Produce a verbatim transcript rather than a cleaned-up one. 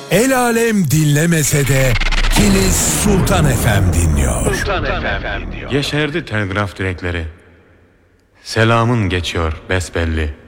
El alem dinlemese de Kilis Sultan F M dinliyor. Sultan F M dinliyor. Yeşerdi telgraf direkleri. Selamın geçiyor besbelli.